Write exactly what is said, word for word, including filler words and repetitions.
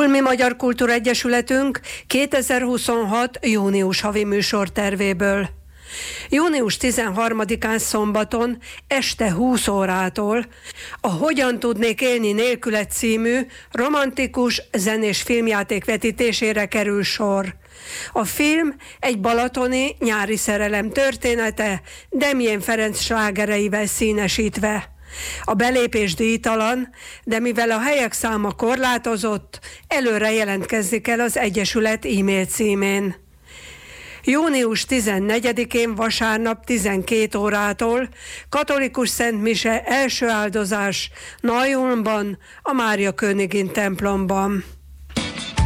Ulmi Magyar Kultúra Egyesületünk kétezer-huszonhat. június havi műsortervéből. június tizenharmadikán szombaton este húsz órától a Hogyan tudnék élni nélküle című romantikus zenés filmjáték vetítésére kerül sor. A film egy balatoni nyári szerelem története, Demjén Ferenc slágereivel színesítve. A belépés díjtalan, de mivel a helyek száma korlátozott, előre jelentkezni kell az Egyesület e-mail címén. június tizennegyedikén vasárnap tizenkét órától katolikus szentmise első áldozás Najulmban, a Mária Königin templomban.